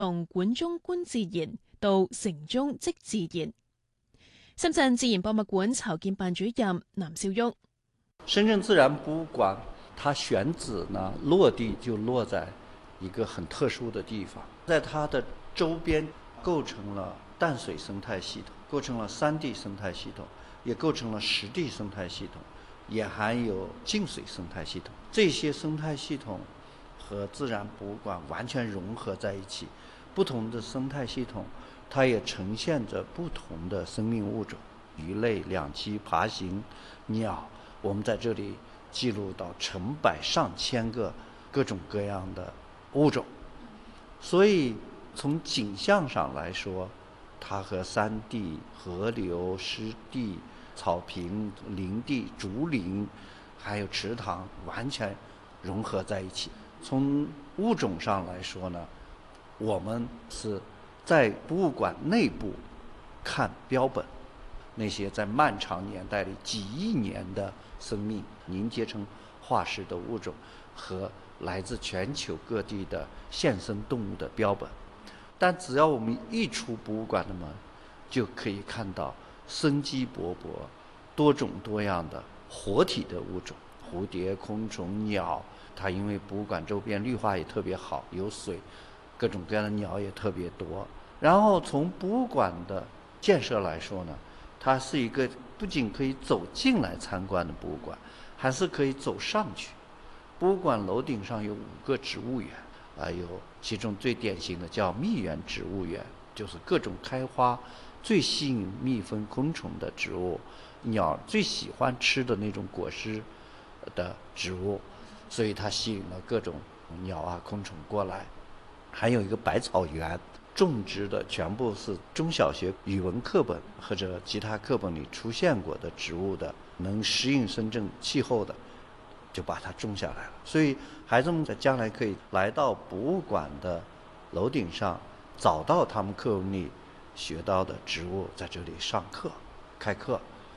從館中觀自然到城中即自然。深圳自然博物館籌建辦主任南少旭： 深圳自然博物館，它選址呢落地就落在一個很特殊的地方，在它的周邊構成了淡水生態系統，構成了山地生態系統，也構成了濕地生態系統，也含有靜水生態系統。這些生態系統和自然博物館完全融合在一起，不同的生態系統它也呈現着不同的生命物種，魚類、兩棲、爬行、鳥，我們在這裡記錄到成百上千個各種各樣的物種。所以從景象上來說，它和山地、河流、濕地、草坪、林地、竹林還有池塘完全融合在一起。從物種上來說呢，我們是在博物館內部看標本，那些在漫長年代裡幾億年的生命凝結成化石的物種和來自全球各地的現生動物的標本。但只要我們一出博物館的門，就可以看到生機勃勃、多種多樣的活體的物種，蝴蝶、昆蟲、鳥。它因為博物館周邊綠化也特別好，有水，各種各樣的鳥也特別多。然後從博物館的建設來說呢，它是一個不僅可以走進來參觀的博物館，還是可以走上去。博物館樓頂上有5個植物園，有其中最典型的叫蜜源植物園，就是各種開花最吸引蜜蜂昆蟲的植物，鳥最喜歡吃的那種果實的植物，所以它吸引了各種鳥啊昆蟲過來。還有一個百草園，種植的全部是中小學語文課本或者其他課本裡出現過的植物的，能適應深圳氣候的，就把它種下來了。所以孩子們在將來可以來到博物館的樓頂上，找到他們課文裡學到的植物，在這裡上課開課。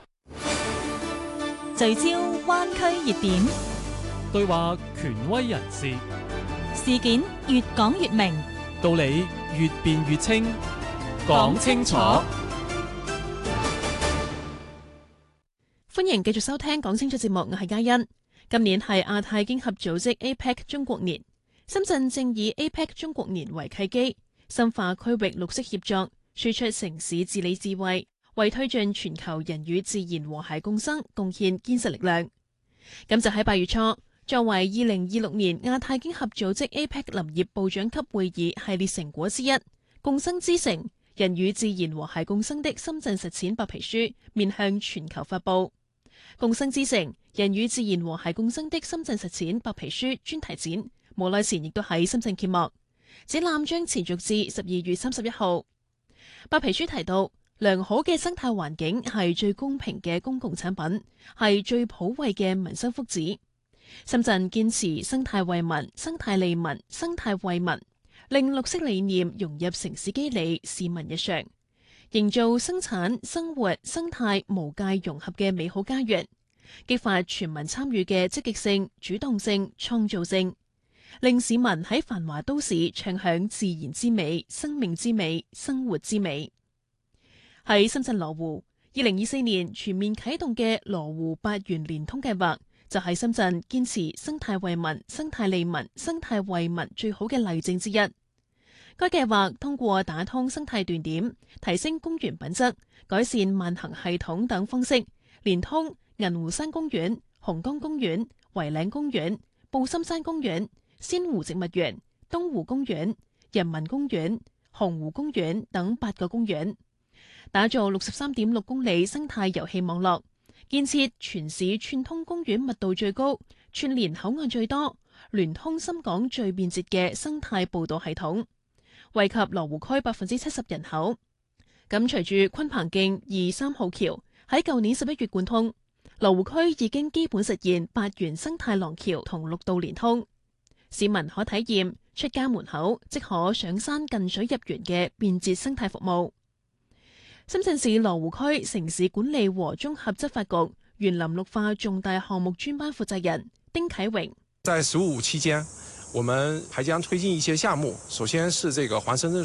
聚焦灣區熱點， 對話權威人士， 事件越講越明， 道理越辯越清，講清楚。 歡迎繼續收聽講清楚節目，我係嘉欣。今年係亞太經合組織 APEC 中國年，深圳正以 APEC 中國年為契機，深化區域綠色協作，輸出城市治理智慧，為推進全球人與自然和諧共生貢獻堅實力量。咁就喺8月初，作為2026年亞太經合組織 APEC 林業部長級會議系列成果之一，共生之城，人與自然和諧共生的深圳實踐白皮書面向全球發布。共生之城，人與自然和諧共生的深圳實踐白皮書專題展，冇耐前亦都喺深圳揭幕。展覽將持續至12月31號。白皮書提到，良好嘅生態環境係最公平嘅公共產品，係最普惠嘅民生福祉。深圳堅持生態惠民、生態利民、生態惠民，令綠色理念融入城市肌理、市民日常，營造生產、生活、生態無界融合嘅美好家園，激發全民參與嘅積極性、主動性、創造性，令市民喺繁華都市暢享自然之美、生命之美、生活之美。喺深圳羅湖，2024年全面啟動嘅羅湖8元連通計劃，就喺深圳堅持生態惠民、生態利民、生態惠民最好嘅例證之一。該計劃通過打通生態斷點、提升公園品質、改善慢行系統等方式，連通銀湖山公園、紅崗公園、圍嶺公園、布心山公園、仙湖植物園、東湖公園、人民公園、洪湖公園等8個公園，打造63.6公里生態遊戲網絡，建設全市串通公園密度最高、串聯口岸最多、聯通深港最便捷嘅生態步道系統，惠及羅湖區70%人口。咁隨住昆彭徑2、3號橋喺舊年11月貫通，羅湖區已經基本實現8元生態廊橋同綠道連通，市民可體驗出家門口即可上山近水入園嘅便捷生態服務。深圳市羅湖區城市管理和綜合執法局園林綠化重大項目專班負責人丁啟榮： 在15期間， 我們還將推進一些項目，首先是這個環深圳